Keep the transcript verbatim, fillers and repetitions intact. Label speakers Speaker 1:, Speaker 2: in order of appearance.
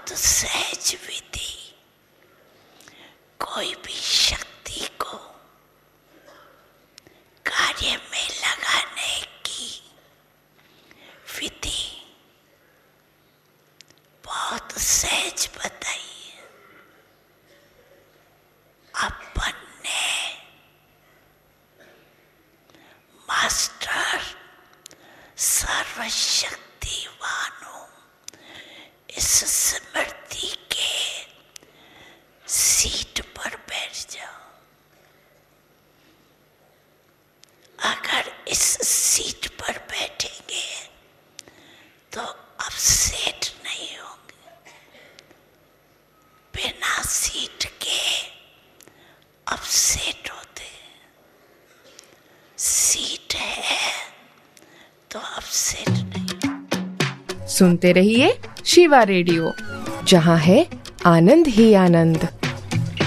Speaker 1: बहुत सहज विधि, कोई भी शक्ति को कार्य में लगाने की विधि बहुत सहज बताई है। अपन ने मास्टर सर्वशक्तिवानों इस स्मृति के सीट पर बैठ जाओ। अगर इस सीट पर बैठेंगे तो अपसेट नहीं होंगे। बिना सीट के अपसेट होते, सीट है तो अपसेट नहीं।
Speaker 2: सुनते रहिए शिवा रेडियो, जहां है आनंद ही आनंद।